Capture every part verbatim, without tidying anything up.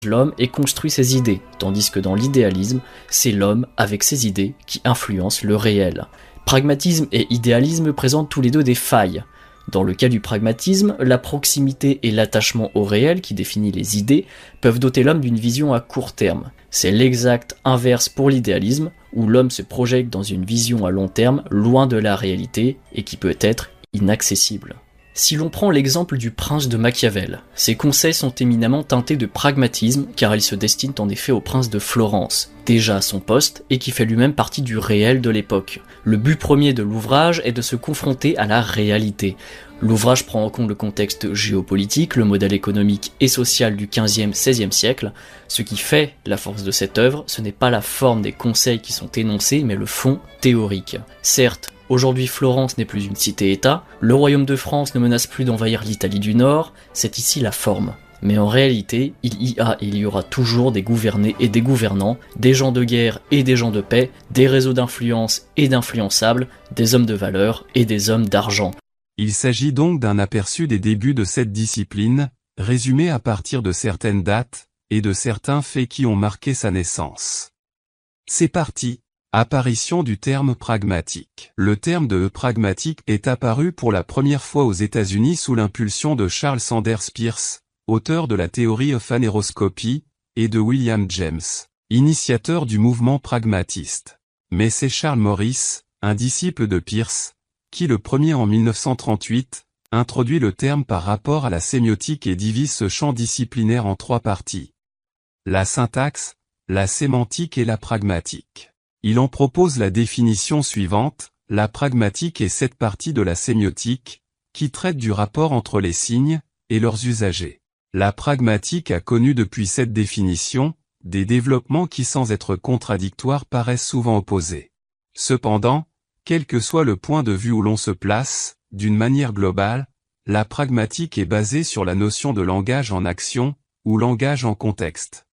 l'homme et construit ses idées, tandis que dans l'idéalisme, c'est l'homme avec ses idées qui influencent le réel. Pragmatisme et idéalisme présentent tous les deux des failles. Dans le cas du pragmatisme, la proximité et l'attachement au réel qui définit les idées peuvent doter l'homme d'une vision à court terme. C'est l'exact inverse pour l'idéalisme, où l'homme se projette dans une vision à long terme, loin de la réalité, et qui peut être inaccessible. Si l'on prend l'exemple du prince de Machiavel, ses conseils sont éminemment teintés de pragmatisme car ils se destinent en effet au prince de Florence, déjà à son poste et qui fait lui-même partie du réel de l'époque. Le but premier de l'ouvrage est de se confronter à la réalité. L'ouvrage prend en compte le contexte géopolitique, le modèle économique et social du quinzième seizième siècle. Ce qui fait la force de cette œuvre, ce n'est pas la forme des conseils qui sont énoncés, mais le fond théorique. Certes, aujourd'hui, Florence n'est plus une cité-État, le royaume de France ne menace plus d'envahir l'Italie du Nord, c'est ici la forme. Mais en réalité, il y a et il y aura toujours des gouvernés et des gouvernants, des gens de guerre et des gens de paix, des réseaux d'influence et d'influençables, des hommes de valeur et des hommes d'argent. Il s'agit donc d'un aperçu des débuts de cette discipline, résumé à partir de certaines dates, et de certains faits qui ont marqué sa naissance. C'est parti. Apparition du terme pragmatique. Le terme de pragmatique est apparu pour la première fois aux États-Unis sous l'impulsion de Charles Sanders Peirce, auteur de la théorie of aneroscopy, et de William James, initiateur du mouvement pragmatiste. Mais c'est Charles Morris, un disciple de Peirce, qui le premier en mille neuf cent trente-huit, introduit le terme par rapport à la sémiotique et divise ce champ disciplinaire en trois parties. La syntaxe, la sémantique et la pragmatique. Il en propose la définition suivante: la pragmatique est cette partie de la sémiotique, qui traite du rapport entre les signes, et leurs usagers. La pragmatique a connu depuis cette définition, des développements qui sans être contradictoires paraissent souvent opposés. Cependant, quel que soit le point de vue où l'on se place, d'une manière globale, la pragmatique est basée sur la notion de langage en action, ou langage en contexte.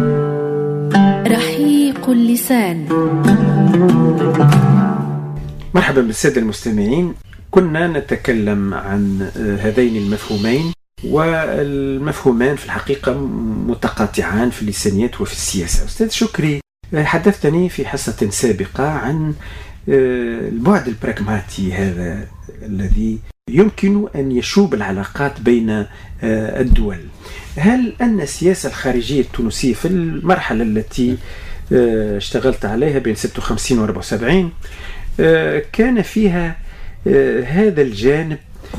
رحيق اللسان. مرحبا بالسادة المستمعين. كنا نتكلم عن هذين المفهومين، والمفهومان في الحقيقة متقاطعان في اللسانيات وفي السياسة. أستاذ شكري، حدثتني في حصة سابقة عن البعد البراغماتي هذا الذي يمكن أن يشوب العلاقات بين الدول. هل أن السياسة الخارجية التونسية في المرحلة التي اشتغلت عليها بين ستة وخمسين و أربعة وسبعين كان فيها هذا الجانب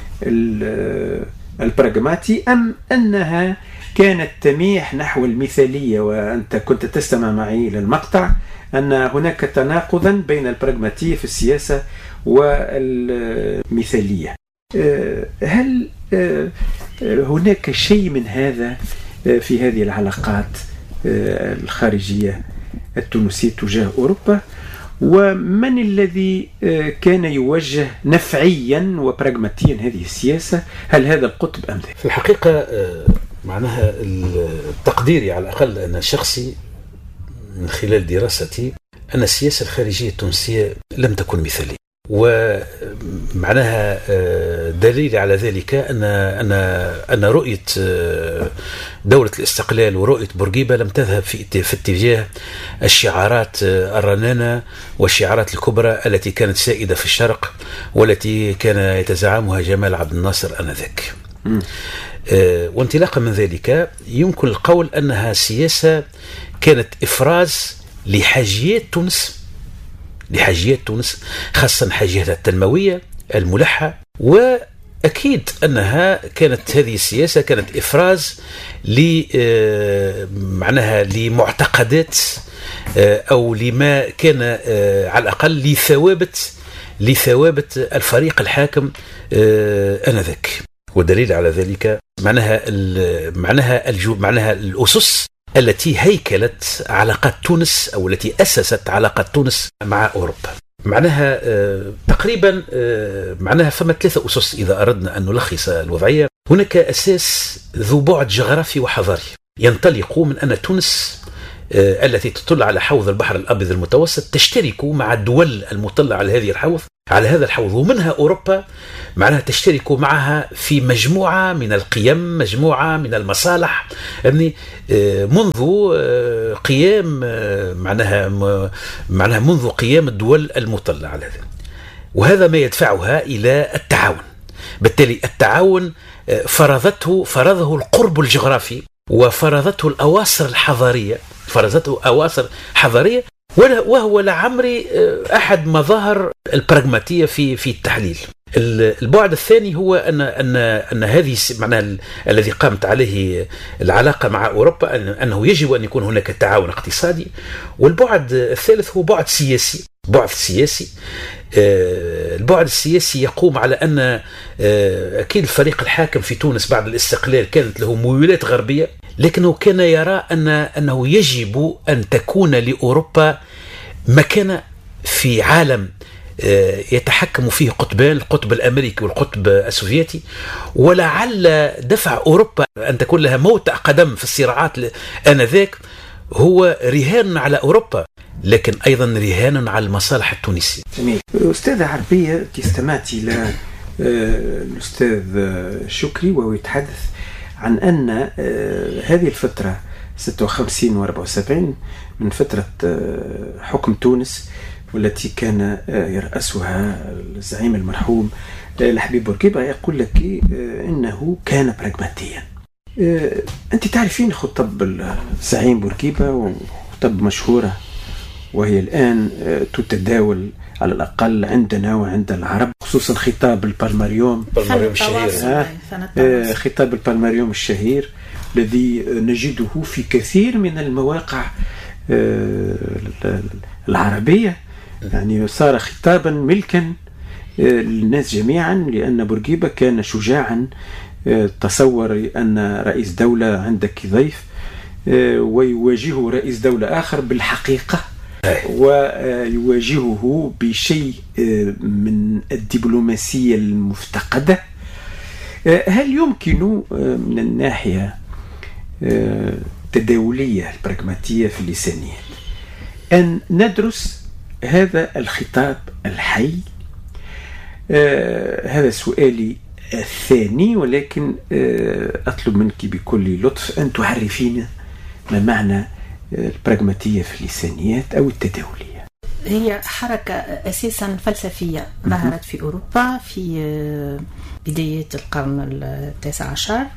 البراغماتي، أم أنها كانت تميح نحو المثالية؟ وأنت كنت تستمع معي إلى المقطع أن هناك تناقضا بين البراغماتية في السياسة والمثالية. هل هناك شيء من هذا في هذه العلاقات الخارجية التونسية تجاه أوروبا؟ ومن الذي كان يوجه نفعيا وبراغماتيا هذه السياسة؟ هل هذا القطب أم ذاك؟ في الحقيقة معناها تقديري على الأقل أنا شخصي من خلال دراستي أن السياسة الخارجية التونسية لم تكن مثالية، ومعناها دليل على ذلك أن أن أن رؤية دولة الاستقلال ورؤية بورقيبة لم تذهب في في اتجاه الشعارات الرنانة والشعارات الكبرى التي كانت سائدة في الشرق والتي كان يتزعمها جمال عبد الناصر آنذاك. وانطلاقا من ذلك يمكن القول أنها سياسة كانت إفراز لحاجيات تونس لحاجيات تونس خاصة حاجياتها التنموية الملحة، وأكيد أنها كانت هذه السياسة كانت إفراز ل معناها لمعتقدات أو لما كان على الأقل لثوابت لثوابت الفريق الحاكم آنذاك. ودليل على ذلك معناها معناها الجو معناها الأسس التي هيكلت علاقات تونس أو التي أسست علاقات تونس مع أوروبا. معناها آه تقريبا آه معناها فما ثلاثة أسس إذا أردنا أن نلخص الوضعية. هناك أساس ذو بعد جغرافي وحضاري ينطلق من أن تونس آه التي تطل على حوض البحر الأبيض المتوسط تشترك مع الدول المطلة على هذه الحوض على هذا الحوض، ومنها أوروبا معناها تشترك معها في مجموعة من القيم، مجموعة من المصالح، يعني منذ قيام معناها معناها منذ قيام الدول المطلة على هذا، وهذا ما يدفعها إلى التعاون. بالتالي التعاون فرضته فرضه القرب الجغرافي، وفرضته الأواصر الحضارية، فرضته أواصر حضارية، وهو لعمري أحد مظاهر البراغماتية في في التحليل. البعد الثاني هو أن أن أن هذه معناها الذي قامت عليه العلاقة مع أوروبا أنه يجب أن يكون هناك تعاون اقتصادي، والبعد الثالث هو بعد سياسي. بعد سياسي البعد السياسي يقوم على أن أكيد الفريق الحاكم في تونس بعد الاستقلال كانت له ميولات غربية، لكنه كان يرى أن أنه يجب أن تكون لأوروبا مكانة في عالم يتحكم فيه قطبان، القطب الأمريكي والقطب السوفيتي، ولعل دفع أوروبا أن تكون لها موطئ قدم في الصراعات آنذاك هو رهان على أوروبا، لكن أيضا رهان على المصالح التونسية. جميل. أستاذة عربية، استمعتي إلى الأستاذ شكري وهو يتحدث عن أن هذه الفترة ستة وخمسين و أربعة وسبعين من فترة حكم تونس، والتي كان يرأسها الزعيم المرحوم الحبيب بورقيبة، يقول لك إنه كان براغماتيا. أنت تعرفين خطب الزعيم بورقيبة، وخطب مشهورة وهي الآن تتداول على الأقل عندنا وعند العرب، خصوصا خطاب البالماريوم الشهير، خطاب البالماريوم الشهير الذي نجده في كثير من المواقع العربية، يعني صار خطابا ملكا للناس جميعا، لأن بورقيبة كان شجاعا. تصور أن رئيس دولة عندك ضيف ويواجهه رئيس دولة آخر بالحقيقة، ويواجهه بشيء من الدبلوماسية المفتقدة. هل يمكن من الناحية التداولية البراغماتية في اللسانيات أن ندرس هذا الخطاب الحي؟ هذا سؤالي الثاني، ولكن أطلب منك بكل لطف أن تعرفين ما معنى البراغماتية في اللسانيات أو التداولية. هي حركة أساسا فلسفية ظهرت في أوروبا في بداية القرن التاسع عشر.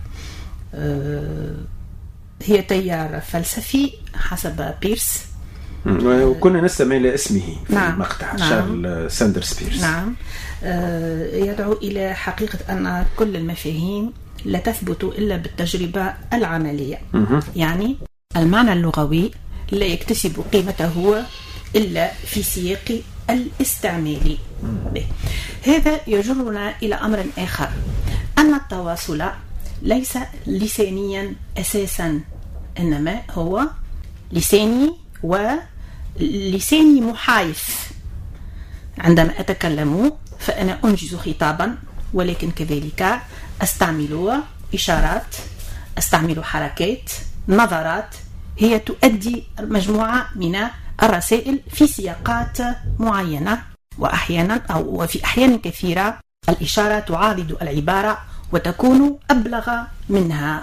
هي تيار فلسفي حسب بيرس، وكنا نستمع إلى اسمه في نعم. المقطع نعم. شارل ساندرز بيرس. نعم. يدعو إلى حقيقة أن كل المفاهيم لا تثبت إلا بالتجربة العملية. مه. يعني المعنى اللغوي لا يكتسب قيمته إلا في سياق الاستعمالي. هذا يجرنا إلى أمر آخر، أن التواصل ليس لسانيا أساسا، إنما هو لساني ولساني محايث. عندما أتكلم فأنا أنجز خطابا، ولكن كذلك أستعمل إشارات، أستعمل حركات، نظرات، هي تؤدي مجموعة من الرسائل في سياقات معينة، وأحيانا أو وفي أحيان كثيرة الإشارة تعارض العبارة وتكون أبلغ منها.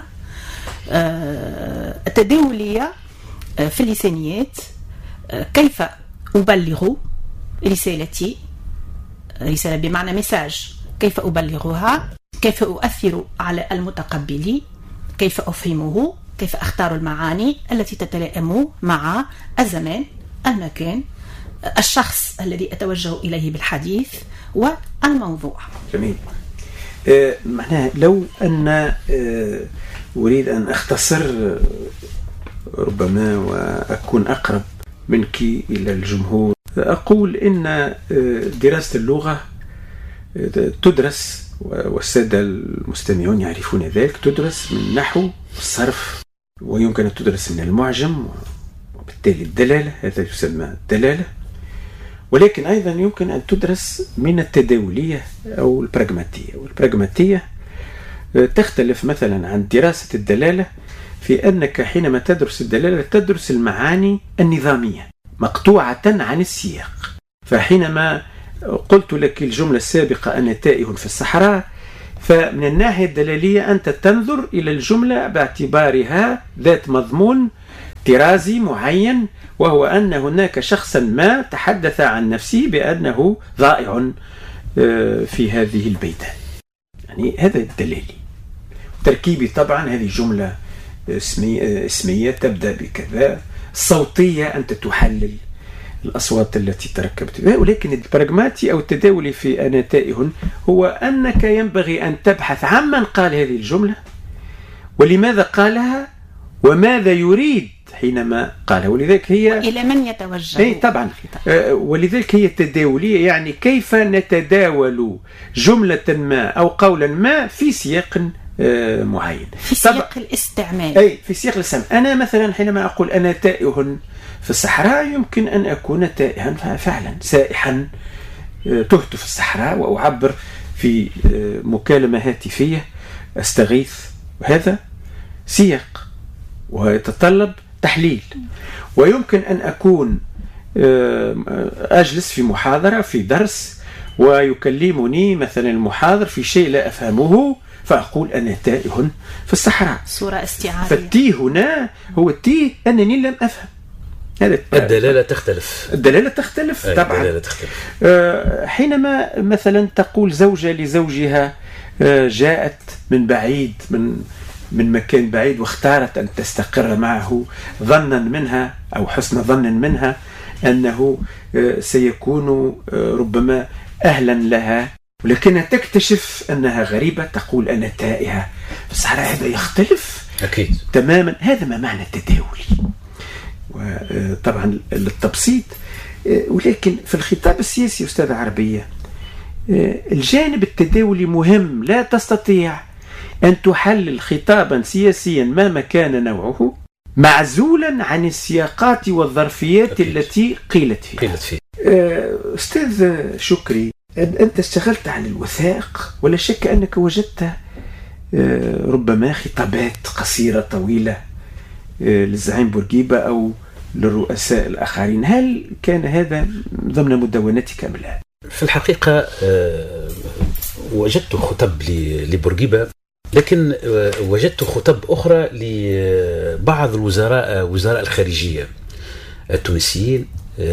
التداولية في اللسانيات كيف أبلغ رسالتي، رسالة بمعنى مساج، كيف أبلغها، كيف أؤثر على المتقبل، كيف أفهمه، كيف أختار المعاني التي تتلائم مع الزمان، المكان، الشخص الذي أتوجه إليه بالحديث والموضوع. جميل. آه معناها لو أن آه أريد أن أختصر ربما وأكون أقرب منك إلى الجمهور، أقول إن دراسة اللغة تدرس، والسادة المستمعون يعرفون ذلك، تدرس من نحو الصرف، ويمكن أن تدرس من المعجم، وبالتالي الدلالة، هذا يسمى الدلالة، ولكن أيضا يمكن أن تدرس من التداولية أو البراغماتية. والبراغماتية تختلف مثلا عن دراسة الدلالة في أنك حينما تدرس الدلالة تدرس المعاني النظامية مقطوعة عن السياق. فحينما قلت لك الجملة السابقة أنا تائه في الصحراء، فمن الناحية الدلالية أنت تنظر إلى الجملة باعتبارها ذات مضمون طرازي معين، وهو أن هناك شخصا ما تحدث عن نفسه بأنه ضائع في هذه البيدان. يعني هذا الدلالي تركيبي. طبعا هذه جملة اسمية, اسمية تبدأ بكذا، صوتية أنت تحلل الأصوات التي تركبت بها، ولكن البراغماتي أو التداولي في أنا تائه هو أنك ينبغي أن تبحث عمن قال هذه الجملة ولماذا قالها وماذا يريد حينما قالها، ولذلك هي إلى من يتوجه. أي طبعا، ولذلك هي التداولية، يعني كيف نتداول جملة ما أو قولا ما في سياق معين، في سياق الاستعمال. أي في سياق الاستعمال. أنا مثلا حينما أقول أنا تائه في الصحراء يمكن أن أكون تائها فعلا سائحا، تهت في الصحراء وأعبر في مكالمة هاتفية أستغيث، وهذا سياق ويتطلب تحليل. ويمكن أن أكون أجلس في محاضرة في درس ويكلمني مثلا المحاضر في شيء لا أفهمه فأقول أنا تائه في الصحراء، صورة استعارية. فالتيه هنا هو التيه أنني لم أفهم. الدلالة تختلف. الدلالة تختلف طبعا. الدلالة تختلف. حينما مثلا تقول زوجة لزوجها جاءت من بعيد، من من مكان بعيد، واختارت أن تستقر معه ظنا منها أو حسن ظن منها أنه سيكون ربما أهلا لها، ولكنها تكتشف أنها غريبة تقول أنا تائهة في الصحراء. هذا يختلف أكيد تماما. هذا ما معنى التداول، وطبعا للتبسيط. ولكن في الخطاب السياسي أستاذ عربية الجانب التداولي مهم. لا تستطيع أن تحلل خطابا سياسيا مهما كان نوعه معزولا عن السياقات والظرفيات أكيد. التي قيلت فيها. قيلت فيه. أستاذ شكري، أنت اشتغلت على الوثائق، ولا شك أنك وجدت ربما خطابات قصيرة طويلة للزعيم بورقيبة أو للرؤساء الآخرين. هل كان هذا ضمن مدونتك أم لا؟ في الحقيقة وجدت خطب لبورقيبة، لكن وجدت خطب أخرى لبعض الوزراء وزراء الخارجية التونسيين،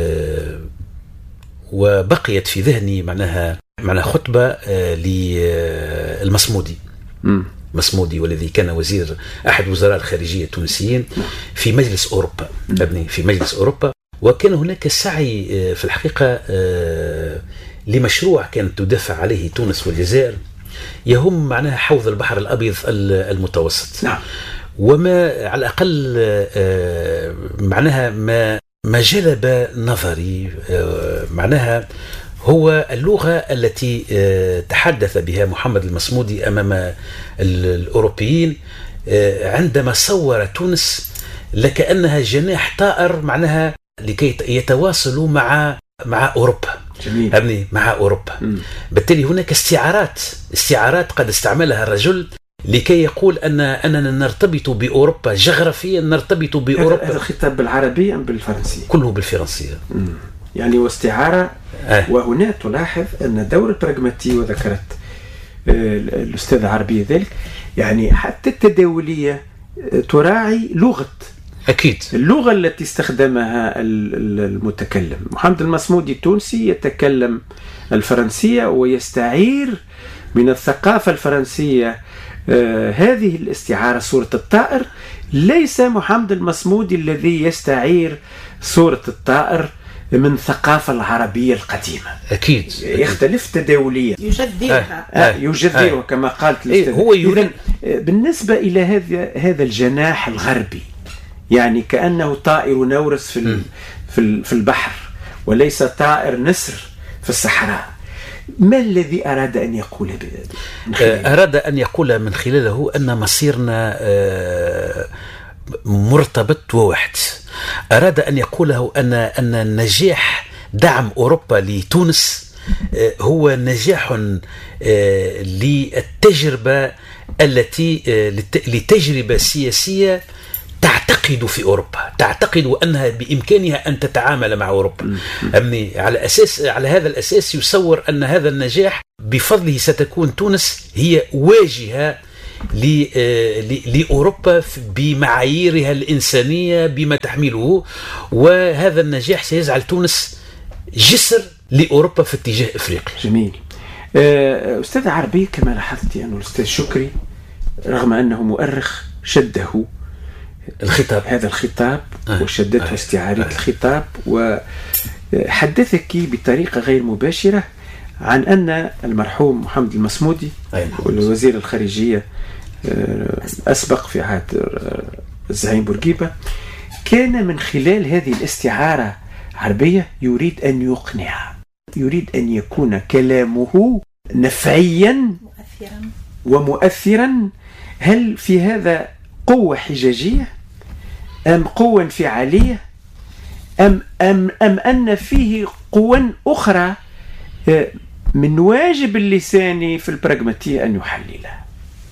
وبقيت في ذهني معناها معناها خطبة للمصمودي مسمودي، والذي كان وزير أحد وزراء الخارجية التونسيين في مجلس أوروبا في مجلس أوروبا وكان هناك سعي في الحقيقة لمشروع كانت تدافع عليه تونس والجزائر يهم معناها حوض البحر الأبيض المتوسط. نعم. وما على الأقل معناها ما ما جلب نظري معناها هو اللغة التي تحدث بها محمد المصمودي أمام الأوروبيين عندما صور تونس لكأنها جناح طائر معناها لكي يتواصلوا مع مع أوروبا. جميل. مع أوروبا. م. بالتالي هناك استعارات استعارات قد استعملها الرجل لكي يقول أن أننا نرتبط بأوروبا جغرافيا، نرتبط بأوروبا. هذا الخطاب بالعربية أم بالفرنسية؟ كله بالفرنسية. م. يعني واستعارة. آه. وهنا تلاحظ أن دور البراغماتي، وذكرت الأستاذ عربية ذلك، يعني حتى التداولية تراعي لغة. أكيد. اللغة التي استخدمها المتكلم. محمد المصمودي التونسي يتكلم الفرنسية ويستعير من الثقافة الفرنسية آه هذه الاستعارة صورة الطائر. ليس محمد المصمودي الذي يستعير صورة الطائر من الثقافة العربية القديمة. أكيد. يختلف تداوليا. يجددها. آه. آه. يجددها آه. كما قالت إيه هو إذن بالنسبة إلى هذا هذا الجناح الغربي، يعني كأنه طائر نورس في في في البحر وليس طائر نسر في الصحراء. ما الذي أراد أن يقول بهذا؟ أراد أن يقول من خلاله أن مصيرنا مرتبط وواحد. أراد أن يقوله أن أن النجاح دعم أوروبا لتونس هو نجاح للتجربة التي لتجربة سياسية تعتقد في أوروبا تعتقد أنها بإمكانها أن تتعامل مع أوروبا. أمني على أساس على هذا الأساس يصور أن هذا النجاح بفضله ستكون تونس هي واجهة لأوروبا بمعاييرها الإنسانية بما تحمله، وهذا النجاح سيجعل تونس جسر لأوروبا في اتجاه إفريقيا. جميل. أستاذ عربي، كما لاحظت أن الأستاذ شكري رغم أنه مؤرخ شده الخطاب هذا الخطاب آه. وشدته آه. استعارة آه. الخطاب، وحدثك بطريقة غير مباشرة عن أن المرحوم محمد المصمودي والوزير الخارجية أسبق في عهد الزعيم بورقيبة كان من خلال هذه الاستعارة عربية يريد أن يقنع، يريد أن يكون كلامه نفعيا مؤثرا ومؤثرا. هل في هذا قوة حجاجية أم قوة انفعالية أم, أم, أم أن فيه قوة أخرى من واجب اللسان في البراغماتية أن يحللها؟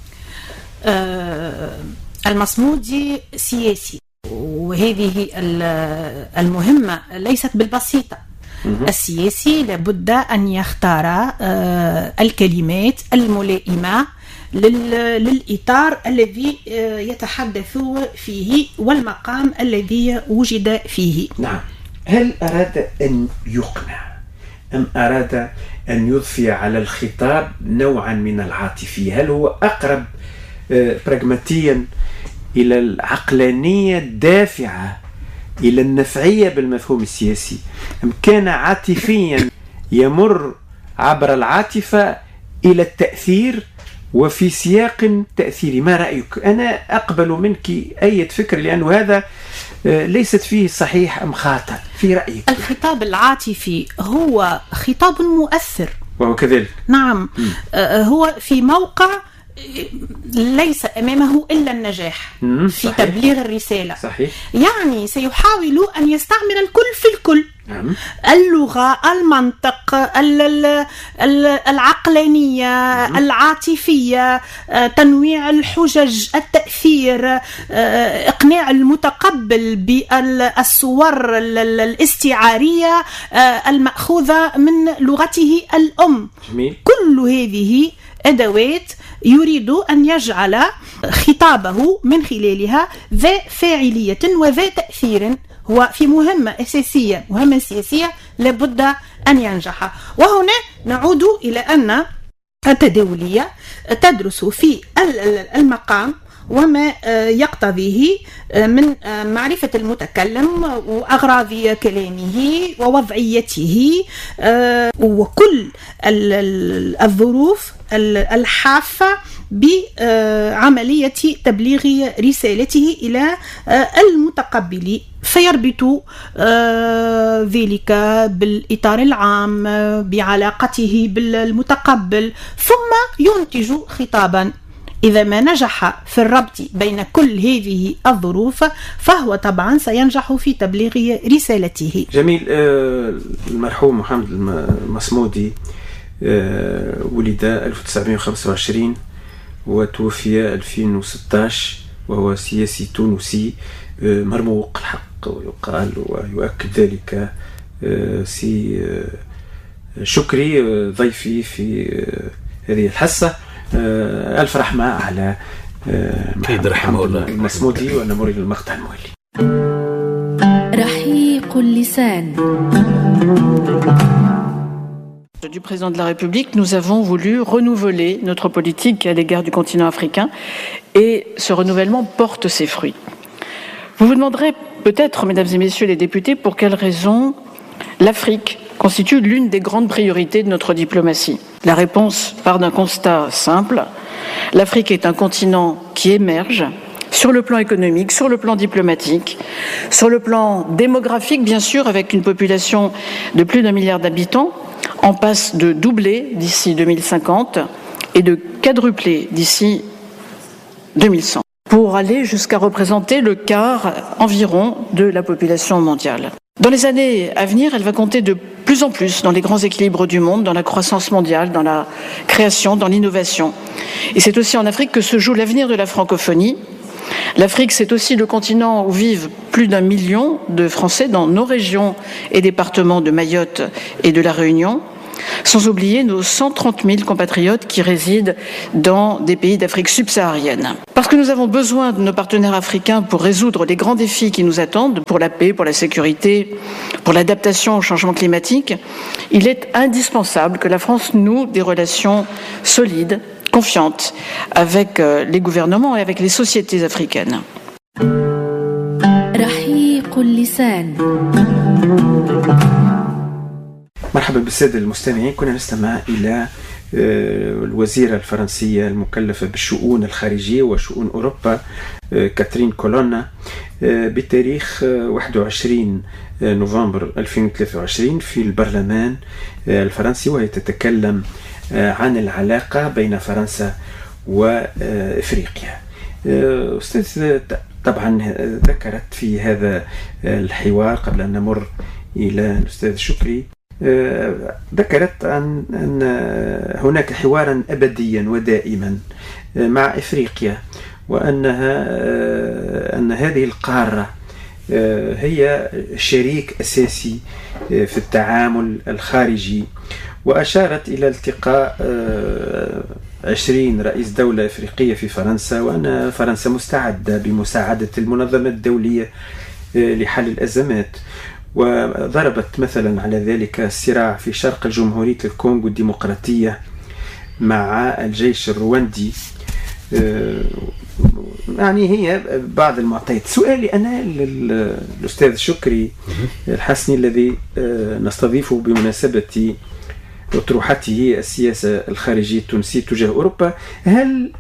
آه المصمودي سياسي، وهذه المهمة ليست بالبسيطة. السياسي لابد أن يختار آه الكلمات الملائمة للإطار الذي يتحدث فيه والمقام الذي وجد فيه. نعم. هل أراد أن يقنع أم أراد أن يضفي على الخطاب نوعا من العاطفية؟ هل هو أقرب براغماتيا إلى العقلانية الدافعة إلى النفعية بالمفهوم السياسي، أم كان عاطفيا يمر عبر العاطفة إلى التأثير وفي سياق تأثيري؟ ما رأيك؟ أنا أقبل منك أي فكر، لأنه هذا ليست فيه صحيح أم خاطئ في رأيك. الخطاب العاطفي هو خطاب مؤثر، وهو كذلك. نعم. م. هو في موقع ليس أمامه إلا النجاح في صحيح. تبليغ الرسالة. صحيح. يعني سيحاول أن يستعمل الكل في الكل. نعم. اللغة، المنطق، العقلانية، نعم. العاطفية، تنويع الحجج، التأثير، إقناع المتقبل بالصور الاستعارية المأخوذة من لغته الأم. جميل. كل هذه أدوات يريد أن يجعل خطابه من خلالها ذا فاعلية وذا تأثير. هو في مهمة أساسية، مهمة سياسية لابد أن ينجح. وهنا نعود إلى أن التداولية تدرس في المقام وما يقتضيه من معرفة المتكلم وأغراض كلامه ووضعيته وكل الظروف الحافة بعملية تبليغ رسالته إلى المتقبل، فيربط ذلك بالإطار العام بعلاقته بالمتقبل، ثم ينتج خطابا. إذا ما نجح في الربط بين كل هذه الظروف فهو طبعا سينجح في تبليغ رسالته. جميل. المرحوم محمد المصمودي ولد ألف وتسعمائة وخمسة وعشرين وتوفي ألفين وستة عشر، وهو سياسي تونسي مرموق الحق، ويقال ويؤكد ذلك سي شكري ضيفي في هذه الحصة. ألف رحمة على محمد رحمه الله المصمودي، ونمر إلى المقطع الموالي. رحيق اللسان. Du président de la République, nous avons voulu renouveler notre politique à l'égard du continent africain et ce renouvellement porte ses fruits. Vous vous demanderez peut-être, mesdames et messieurs les députés, pour quelles raisons l'Afrique constitue l'une des grandes priorités de notre diplomatie. La réponse part d'un constat simple. L'Afrique est un continent qui émerge sur le plan économique, sur le plan diplomatique, sur le plan démographique, bien sûr, avec une population de plus d'un milliard d'habitants, en passe de doubler d'ici deux mille cinquante et de quadrupler d'ici deux mille cent, pour aller jusqu'à représenter le quart environ de la population mondiale. Dans les années à venir, elle va compter de plus en plus dans les grands équilibres du monde, dans la croissance mondiale, dans la création, dans l'innovation. Et c'est aussi en Afrique que se joue l'avenir de la francophonie L'Afrique, c'est aussi le continent où vivent plus d'un million de Français dans nos régions et départements de Mayotte et de la Réunion, sans oublier nos cent trente mille compatriotes qui résident dans des pays d'Afrique subsaharienne. Parce que nous avons besoin de nos partenaires africains pour résoudre les grands défis qui nous attendent, pour la paix, pour la sécurité, pour l'adaptation au changement climatique, il est indispensable que la France noue des relations solides, confiantes, avec les gouvernements et avec les sociétés africaines. رحيق اللسان. مرحبا بالسادة المستمعين. كنا نستمع إلى الوزيرة الفرنسية المكلفة بالشؤون الخارجية وشؤون أوروبا كاترين كولونا بتاريخ واحد وعشرين نوفمبر ألفين وثلاثة وعشرين في البرلمان الفرنسي، وهي تتكلم عن العلاقة بين فرنسا وإفريقيا. أستاذ طبعا ذكرت في هذا الحوار قبل أن نمر إلى الأستاذ شكري، ذكرت عن أن هناك حوارا أبديا ودائما مع إفريقيا، وأنها أن هذه القارة هي شريك أساسي في التعامل الخارجي. وأشارت إلى التقاء عشرين رئيس دولة إفريقية في فرنسا، وأن فرنسا مستعدة بمساعدة المنظمة الدولية لحل الأزمات، وضربت مثلا على ذلك الصراع في شرق جمهورية الكونغو الديمقراطية مع الجيش الرواندي. يعني هي بعض المعطيات. سؤالي أنا للأستاذ شكري الحسني الذي نستضيفه بمناسبة أطروحته السياسة الخارجية التونسية تجاه أوروبا، هل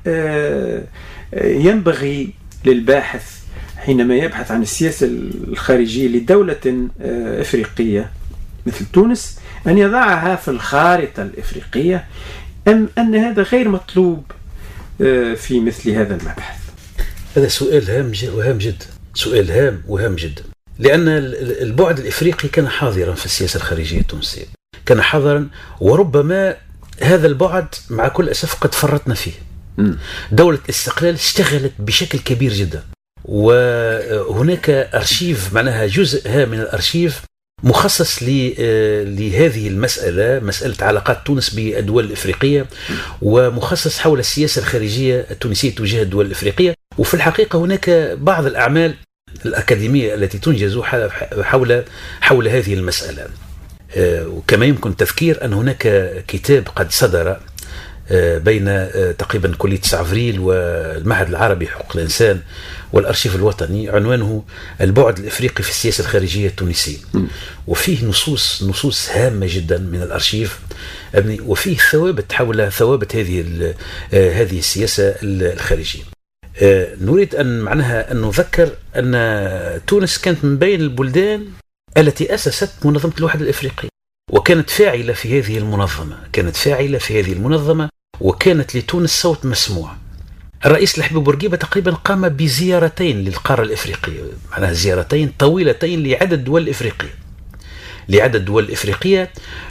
ينبغي للباحث حينما يبحث عن السياسة الخارجية لدولة إفريقية مثل تونس أن يضعها في الخارطة الإفريقية، أم أن هذا غير مطلوب في مثل هذا المبحث؟ هذا سؤال هام وهام جدا، سؤال هام وهام جدا، لأن البعد الإفريقي كان حاضرا في السياسة الخارجية التونسية، كان حاضرا، وربما هذا البعد مع كل أسف قد فرطنا فيه. دولة الاستقلال اشتغلت بشكل كبير جدا، وهناك أرشيف، معناها جزء من الأرشيف مخصص لهذه المسألة، مسألة علاقات تونس بالدول الإفريقية، ومخصص حول السياسة الخارجية التونسية تجاه الدول الإفريقية. وفي الحقيقة هناك بعض الأعمال الأكاديمية التي تنجز حول حول هذه المسألة. وكما يمكن تذكير أن هناك كتاب قد صدر بين تقريبا كلية تسعة أفريل والمعهد العربي حقوق الإنسان والأرشيف الوطني، عنوانه البعد الإفريقي في السياسة الخارجية التونسية، وفيه نصوص نصوص هامة جدا من الأرشيف، وفيه ثوابت حول ثوابت هذه هذه السياسة الخارجية. نريد أن معناها أن نذكر أن تونس كانت من بين البلدان التي أسست منظمة الوحدة الإفريقية، وكانت فاعلة في هذه المنظمة، كانت فاعلة في هذه المنظمة وكانت لتونس صوت مسموع. الرئيس الحبيب بورقيبة تقريبا قام بزيارتين للقارة الإفريقية، معناها زيارتين طويلتين لعدد دول إفريقية لعدد دول إفريقية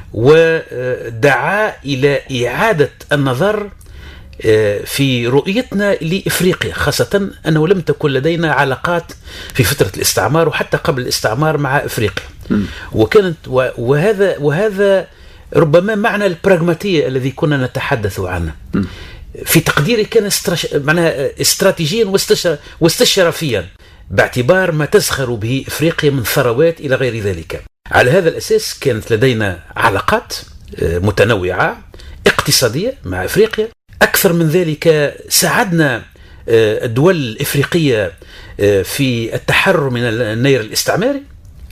ودعا إلى إعادة النظر في رؤيتنا لإفريقيا، خاصة أنه لم تكن لدينا علاقات في فترة الاستعمار وحتى قبل الاستعمار مع إفريقيا. وكانت وهذا وهذا ربما معنى البراغماتية الذي كنا نتحدث عنه في تقديري كان استرش... معناها استراتيجيا واستشرافيا، باعتبار ما تزخر به إفريقيا من ثروات إلى غير ذلك. على هذا الأساس كانت لدينا علاقات متنوعة اقتصادية مع إفريقيا. أكثر من ذلك ساعدنا الدول الإفريقية في التحرر من النير الاستعماري،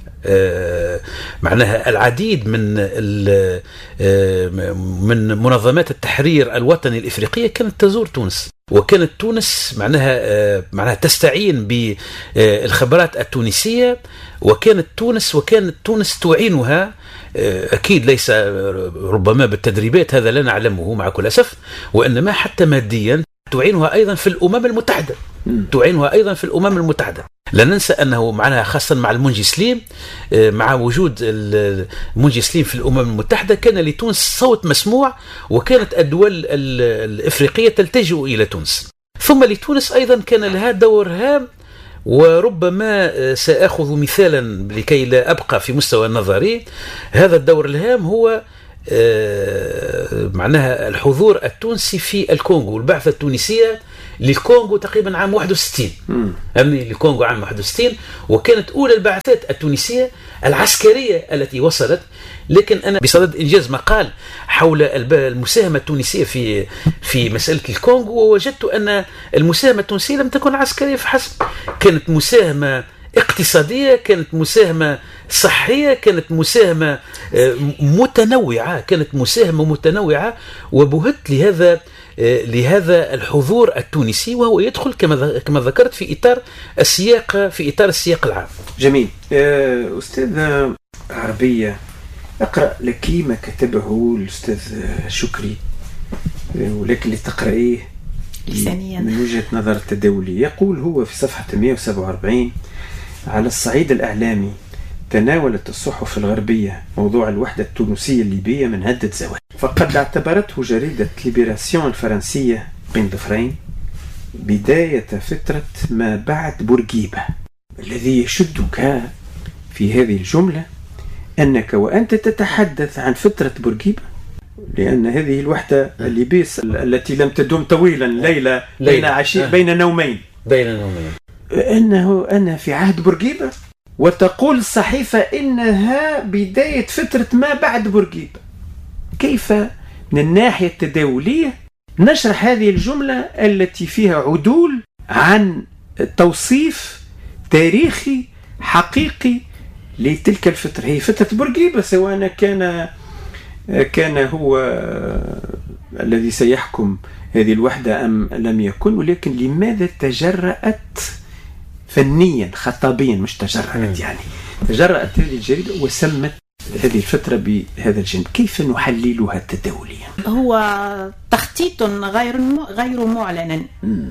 معناها العديد من من منظمات التحرير الوطني الإفريقية كانت تزور تونس، وكانت تونس معناها معناها تستعين بالخبرات التونسية، وكانت تونس وكانت تونس تعينها، أكيد ليس ربما بالتدريبات، هذا لا نعلمه مع كل أسف، وإنما حتى ماديا تعينها أيضا في الأمم المتحدة تعينها أيضا في الأمم المتحدة. لا ننسى أنه معناها خاصة مع المنجي سليم، مع وجود المنجي سليم في الأمم المتحدة كان لتونس صوت مسموع، وكانت الدول الإفريقية تلتجئ إلى تونس. ثم لتونس أيضا كان لها دور هام، وربما سأخذ مثالا لكي لا أبقى في مستوى النظري. هذا الدور الهام هو معناها الحضور التونسي في الكونغو، البعثة التونسية للكونغو تقريبا عام واحد وستين، أمني للكونغو عام واحد وستين، وكانت أولى البعثات التونسية العسكرية التي وصلت. لكن أنا بصدد إنجاز مقال حول المساهمة التونسية في في مسألة الكونغو، ووجدت أن المساهمة التونسية لم تكن عسكرية فحسب، كانت مساهمة اقتصادية، كانت مساهمة صحية، كانت مساهمة متنوعة، كانت مساهمة متنوعة وبهت لهذا لهذا الحضور التونسي، وهو يدخل كما كما ذكرت في إطار السياق في إطار السياق العام. جميل. أستاذ عربية، أقرأ لك ما كتبه الأستاذ شكري، ولكن لتقرأيه لسانيا من وجهة نظر التداولي. يقول هو في صفحة مئة وسبعة وأربعين: على الصعيد الإعلامي تناولت الصحف الغربية موضوع الوحدة التونسية الليبية من عدة زوايا، فقد اعتبرته جريدة ليبراسيون الفرنسية بين ظفرين بداية فترة ما بعد بورقيبة. الذي يشدك في هذه الجملة أنك وأنت تتحدث عن فترة بورقيبة، لأن هذه الوحدة الليبية التي لم تدوم طويلا، ليلة بين عشي بين نومين بين نومين أنه أنا في عهد بورقيبة، وتقول الصحيفة إنها بداية فترة ما بعد بورقيبة. كيف من الناحية التداولية نشرح هذه الجملة التي فيها عدول عن توصيف تاريخي حقيقي لتلك الفترة؟ هي فترة بورقيبة، سواء كان كان هو الذي سيحكم هذه الوحدة أم لم يكن، ولكن لماذا تجرأت فنيا خطابيا، مش تجرأت يعني تجرأت هذه الجريدة وسمت هذه الفترة بهذا الجانب؟ كيف نحللها تداوليا؟ هو تخطيط غير غير معلن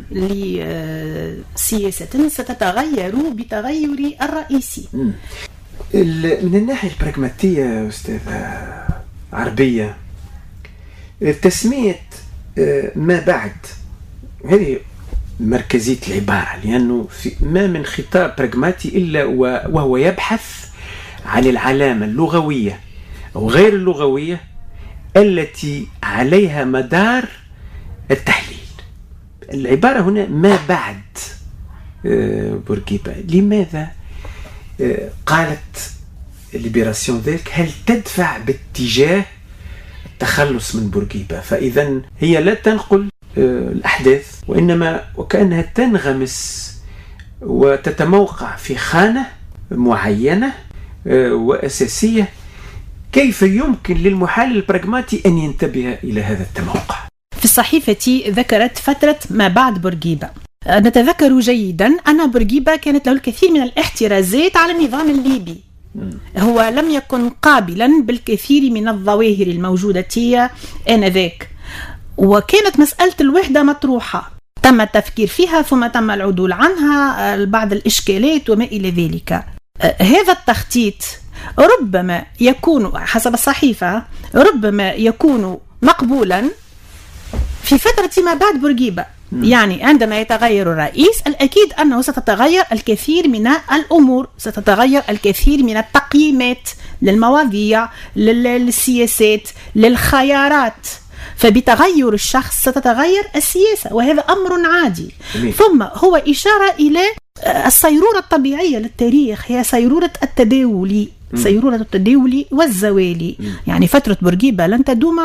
لسياسة ستتغير بتغير الرئيسي. من الناحية البراغماتية أستاذ عربية، تسمية ما بعد هذه مركزية العبارة، لأنه في ما من خطاب براغماتي إلا وهو يبحث عن العلامة اللغوية أو غير اللغوية التي عليها مدار التحليل. العبارة هنا ما بعد بورقيبة. لماذا قالت ليبراسيون ذلك؟ هل تدفع باتجاه التخلص من بورقيبة؟ فإذا هي لا تنقل الأحداث، وإنما وكأنها تنغمس وتتموقع في خانة معينة وأساسية. كيف يمكن للمحلل البراغماتي أن ينتبه إلى هذا التموقع؟ في الصحيفة ذكرت فترة ما بعد بورقيبة. نتذكر جيدا أن بورقيبة كانت له الكثير من الاحترازات على النظام الليبي، هو لم يكن قابلا بالكثير من الظواهر الموجودة آنذاك، وكانت مسألة الوحدة مطروحة، تم التفكير فيها ثم تم العدول عنها، بعض الإشكالات وما إلى ذلك. هذا التخطيط ربما يكون حسب الصحيفة ربما يكون مقبولا في فترة ما بعد بورقيبة، يعني عندما يتغير الرئيس الأكيد أنه ستتغير الكثير من الأمور، ستتغير الكثير من التقييمات للمواضيع، للسياسات، للخيارات، فبتغير الشخص ستتغير السياسة، وهذا أمر عادي. ثم هو إشارة إلى السيرورة الطبيعية للتاريخ، هي سيرورة التداول، سيرورة التداول والزوال. يعني فترة بورقيبة لن تدوم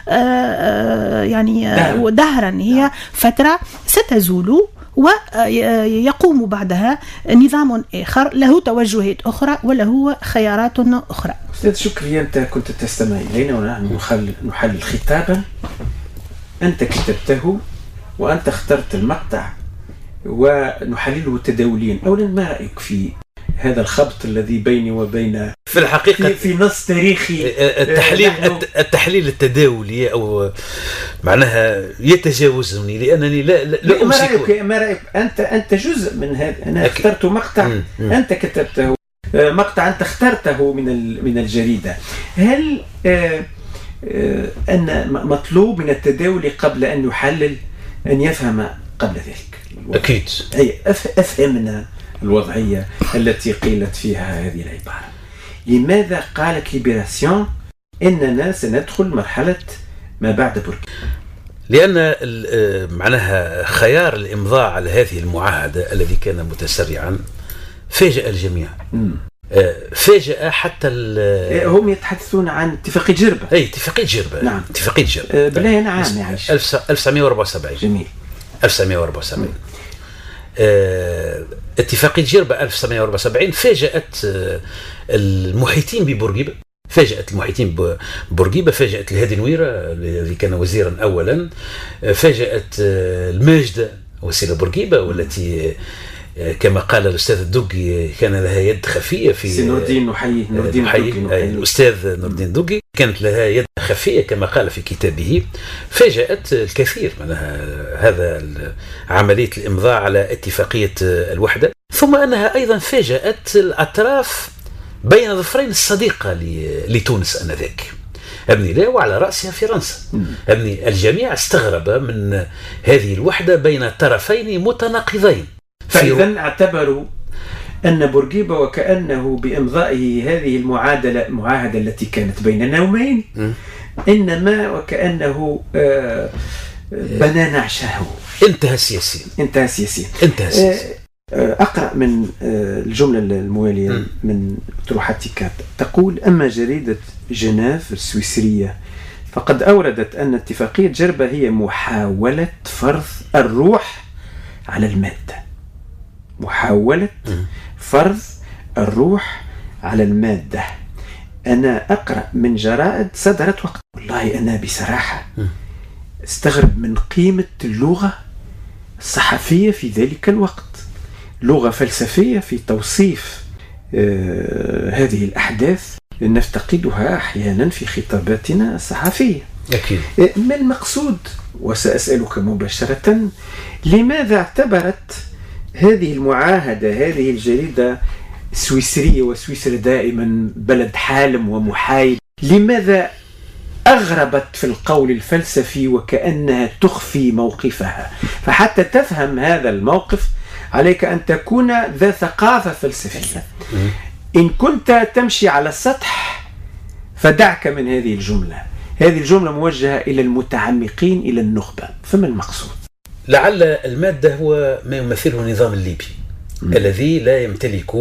يعني دهرا، هي فترة ستزول ويقوم بعدها نظام آخر له توجهات أخرى وله خيارات أخرى. أستاذ شكري، أنت كنت تستمع إلينا ونحن نحلل خطابا أنت كتبته وأنت اخترت المقطع ونحلله تداوليا. أولا، ما رأيك في هذا الخبط الذي بيني وبين في الحقيقة في, في نص تاريخي؟ التحليل التحليل التداولي أو معناها يتجاوزني، لأنني لا لا, لا ما رأيك ما رأيك أنت أنت جزء من هذا. أنا أكيد. اخترت مقطع م- م. أنت كتبته، مقطع أنت اخترته من من الجريدة. هل آه آه أن مطلوب من التداولي قبل أن يحلل أن يفهم قبل ذلك. أكيد. أي أفهمنا الوضعية التي قيلت فيها هذه العبارة. لماذا قالت ليبراسيون إننا سندخل مرحلة ما بعد بوركينا؟ لأن معناها خيار الإمضاء على هذه المعاهدة الذي كان متسرعا فاجأ الجميع. م. فاجأ حتى هم يتحدثون عن اتفاقية جربة. أي اتفاقية جربة. نعم. اتفاقية جربة. بلا عام يعني ألف وتسعمائة وأربعة وسبعين. جميل. ألف وتسعمائة وأربعة وسبعين. اه اتفاقية جربة ألف وتسعمائة وأربعة وسبعين فاجأت المحيطين ببورقيبة، فاجأت المحيطين ببورقيبة، فاجأت الهادي نويرة الذي كان وزيرا أولا، فاجأت الماجدة وسيلة بورقيبة والتي كما قال الأستاذ الدقي كان لها يد خفية في سي نور الدين نحيي نور الدين الأستاذ نور الدين الدقي كانت لها يد خفية كما قال في كتابه. فاجأت الكثير منها هذا عملية الإمضاء على اتفاقية الوحدة، ثم أنها أيضا فاجأت الأطراف بين ظفرين الصديقة لتونس آنذاك أبني لا وعلى رأسها فرنسا. أبني الجميع استغرب من هذه الوحدة بين طرفين متناقضين. فإذا اعتبروا أن بورقيبة وكأنه بإمضائه هذه المعادلة المعاهدة التي كانت بين نومين إنما وكأنه بنى نعشه، انتهى سياسيا انتهى سياسيا انتهى سياسيا. أقرأ من الجملة الموالية م. من طروحاتك تقول: أما جريدة جنيف السويسرية فقد أوردت أن اتفاقية جربة هي محاولة فرض الروح على المادة، محاولة فرض الروح على المادة. أنا أقرأ من جرائد صدرت وقت، والله أنا بصراحة استغرب من قيمة اللغة الصحفية في ذلك الوقت، لغة فلسفية في توصيف آه هذه الأحداث نفتقدها أحيانا في خطاباتنا الصحفية. أكيد. ما المقصود؟ وسأسألك مباشرة، لماذا اعتبرت هذه المعاهدة هذه الجريدة السويسرية، وسويسرا دائما بلد حالم ومحايد، لماذا أغربت في القول الفلسفي وكأنها تخفي موقفها؟ فحتى تفهم هذا الموقف عليك أن تكون ذا ثقافة فلسفية. إن كنت تمشي على السطح فدعك من هذه الجملة، هذه الجملة موجهة إلى المتعمقين إلى النخبة. فما المقصود؟ لعل المادة هو ما يمثله النظام الليبي م. الذي لا يمتلك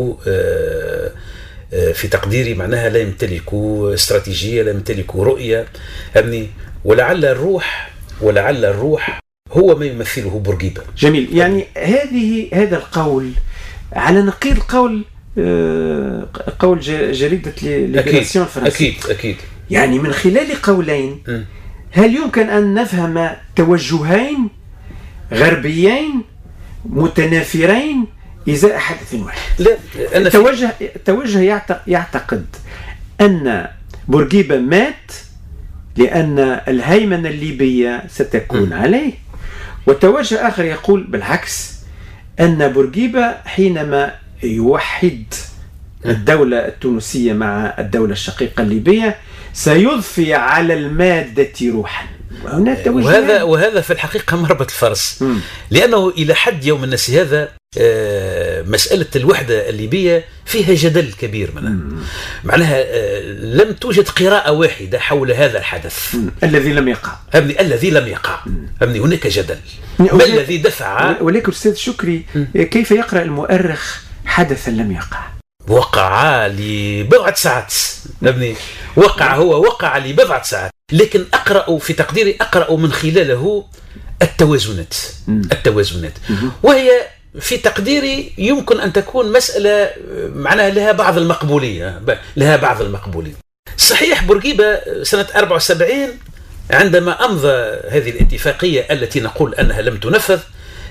في تقديري معناها لا يمتلك استراتيجية، لا يمتلك رؤية أمني، ولعل الروح ولعل الروح هو ما يمثله بورقيبة. جميل. يعني هذه هذا القول على نقيض قول قول جريدة ليبراسيون الفرنسية. أكيد أكيد. يعني من خلال قولين م. هل يمكن أن نفهم توجهين غربيين متنافرين إزاء حدث واحد؟ لا أنا توجه توجه يعتقد أن بورقيبة مات لأن الهيمنة الليبية ستكون م. عليه، وتوجه آخر يقول بالعكس، أن بورقيبة حينما يوحد الدولة التونسية مع الدولة الشقيقة الليبية سيضفي على المادة روحا. وهذا وهذا في الحقيقة مربط الفرس، م. لأنه إلى حد يوم الناس هذا مسألة الوحدة الليبية فيها جدل كبير منها. معناها لم توجد قراءة واحدة حول هذا الحدث م. الذي لم يقع أبني الذي لم يقع أبني هناك جدل ما الذي دفع. ولكن أستاذ شكري م. كيف يقرأ المؤرخ حدثا لم يقع؟ وقع لبضعة ساعات ابني، وقع هو وقع لبضعة ساعات، لكن أقرأ في تقديري أقرأ من خلاله التوازنات التوازنات وهي في تقديري يمكن أن تكون مسألة معناها لها بعض المقبولية لها بعض المقبولية. صحيح بورقيبة سنة أربعة وسبعين عندما أمضى هذه الاتفاقية التي نقول أنها لم تنفذ،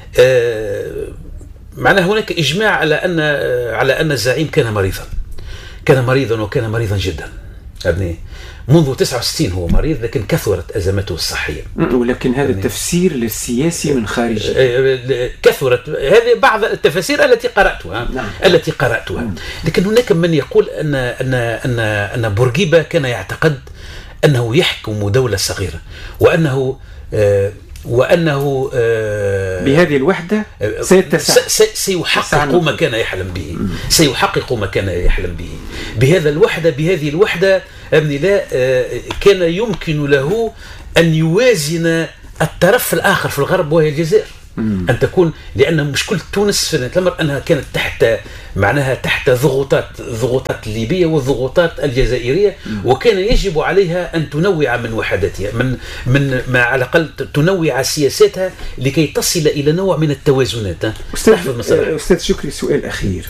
معناها هناك إجماع على أن على أن الزعيم كان مريضا كان مريضا وكان مريضا جدا ابني. منذ تسعة وستين هو مريض، لكن كثرت أزمته الصحية. ولكن هذا التفسير للسياسي من خارج كثرت هذه بعض التفاسير التي قرأتها نعم. التي قرأتها نعم. لكن هناك من يقول أن أن أن أن بورقيبة كان يعتقد أنه يحكم دولة صغيرة، وأنه وأنه بهذه الوحدة سيحقق ما كان يحلم به سيحقق ما كان يحلم به بهذا الوحدة بهذه الوحدة لا كان يمكن له أن يوازن الطرف الآخر في الغرب وهي الجزائر. أن تكون، لأن مشكلة تونس في الأمر أنها كانت تحت معناها تحت ضغوطات ضغوطات الليبية والضغوطات الجزائرية، وكان يجب عليها أن تنوع من وحداتها من من ما على الأقل تنوع سياساتها لكي تصل إلى نوع من التوازنات. أستاذ, أستاذ شكري، سؤال أخير،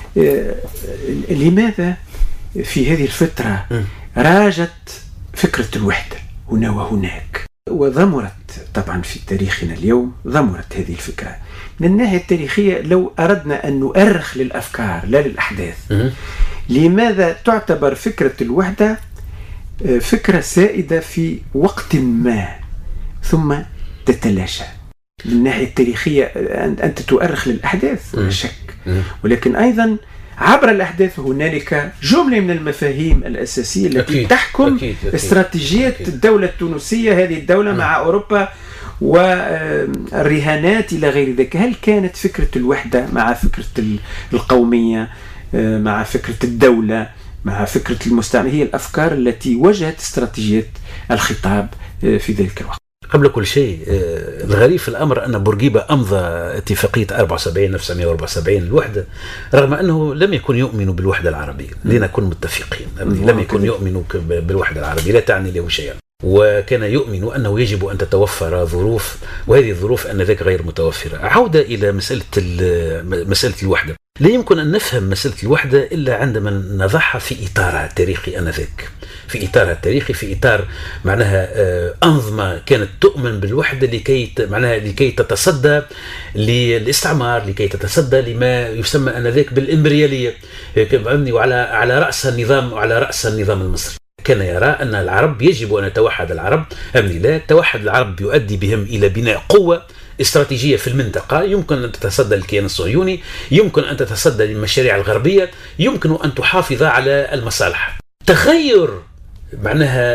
لماذا في هذه الفترة راجت فكرة الوحدة هنا وهناك وضمرت طبعا في تاريخنا اليوم ضمرت هذه الفكرة؟ من الناحية التاريخية لو أردنا أن نؤرخ للأفكار لا للأحداث، لماذا تعتبر فكرة الوحدة فكرة سائدة في وقت ما ثم تتلاشى؟ من الناحية التاريخية أنت تؤرخ للأحداث لا شك، ولكن أيضا عبر الأحداث هنالك جملة من المفاهيم الأساسية التي أكيد تحكم أكيد أكيد استراتيجية أكيد الدولة التونسية، هذه الدولة م. مع أوروبا والرهانات إلى غير ذلك. هل كانت فكرة الوحدة مع فكرة القومية مع فكرة الدولة مع فكرة المستعمر هي الأفكار التي وجهت استراتيجية الخطاب في ذلك الوقت؟ قبل كل شيء الغريب في الأمر أن بورقيبة أمضى اتفاقية أربعة وسبعين ألف وتسعمائة وأربعة وسبعين الوحدة رغم أنه لم يكن يؤمن بالوحدة العربية، لنكن متفقين، لم يكن يؤمن بالوحدة العربية، لا تعني له شيئا، وكان يؤمن أنه يجب أن تتوفر ظروف، وهذه الظروف أنذاك غير متوفرة. عودة إلى مسألة مسألة الوحدة، لا يمكن أن نفهم مسألة الوحدة إلا عندما نضعها في إطارها التاريخي أنذاك، في إطارها التاريخي، في إطار معناها أنظمة كانت تؤمن بالوحدة لكي معناها لكي تتصدى للاستعمار، لكي تتصدى لما يسمى أنذاك بالإمبريالية، وعلى على رأس النظام وعلى رأس النظام المصري. كان يرى أن العرب يجب أن يتوحد العرب، أم لا توحد العرب يؤدي بهم إلى بناء قوة استراتيجية في المنطقة، يمكن أن تتصدى للكيان الصهيوني، يمكن أن تتصدى للمشاريع الغربية، يمكن أن تحافظ على المصالح. تغير معناها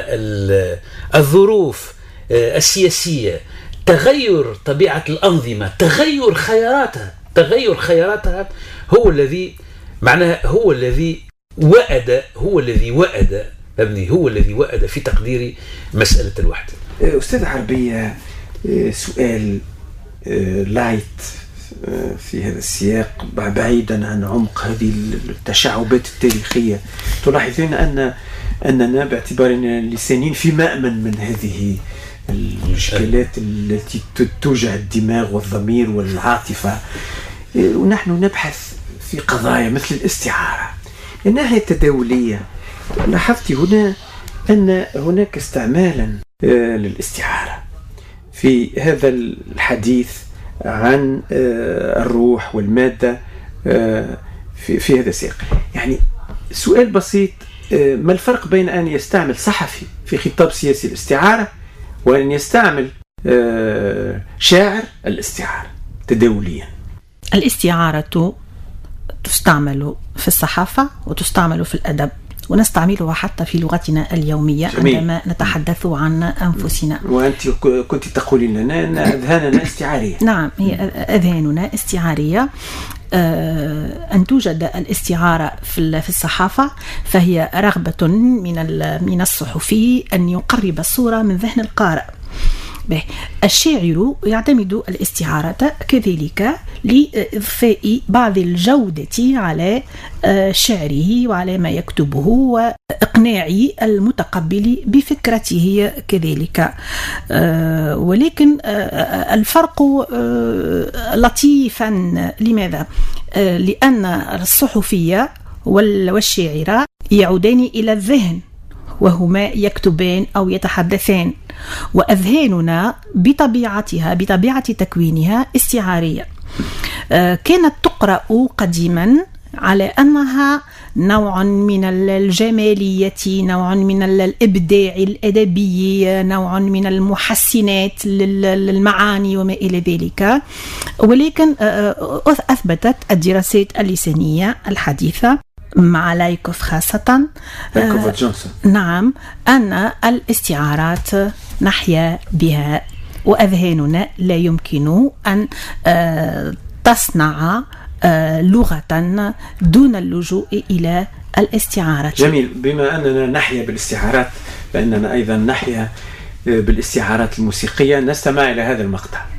الظروف السياسية، تغير طبيعة الأنظمة، تغير خياراتها تغير خياراتها هو الذي معناها هو الذي وأد هو الذي وأد ابني هو الذي وأد في تقدير مسألة الوحدة. أستاذ عربية، سؤال لايت في هذا السياق بعيدا عن عمق هذه التشعبات التاريخية، تلاحظون أن أننا باعتبارنا لسانين في مأمن من هذه المشكلات التي توجع الدماغ والضمير والعاطفة، ونحن نبحث في قضايا مثل الاستعارة. من الناحية التداولية لاحظت هنا أن هناك استعمالا للاستعارة في هذا الحديث عن الروح والمادة في في هذا السياق. يعني سؤال بسيط، ما الفرق بين أن يستعمل صحفي في خطاب سياسي الاستعارة وأن يستعمل شاعر الاستعارة تداوليا؟ الاستعارة تستعمل في الصحافة وتستعمل في الأدب، ونستعملها حتى في لغتنا اليومية جميل. عندما نتحدث عن أنفسنا. وأنت كنت تقولين لنا أن أذهاننا استعارية. نعم، هي أذهاننا استعارية. أن توجد الاستعارة في الصحافة فهي رغبة من من الصحفي أن يقرب الصورة من ذهن القارئ. الشاعر يعتمد الاستعارة كذلك لإضفاء بعض الجودة على شعره وعلى ما يكتبه وإقناع المتقبل بفكرته كذلك. ولكن الفرق لطيفا. لماذا؟ لأن الصحفية والشاعر يعودان إلى الذهن وهما يكتبان أو يتحدثان، وأذهاننا بطبيعتها بطبيعة تكوينها استعارية. كانت تقرأ قديما على أنها نوع من الجمالية، نوع من الإبداع الأدبي، نوع من المحسنات للمعاني وما إلى ذلك. ولكن أثبتت الدراسات اللسانية الحديثة مع لايكوف خاصة لايكوف جونسون نعم أن الاستعارات نحيا بها وأذهاننا لا يمكن أن تصنع لغة دون اللجوء إلى الاستعارات. جميل. بما أننا نحيا بالاستعارات فإننا أيضا نحيا بالاستعارات الموسيقية. نستمع إلى هذا المقطع.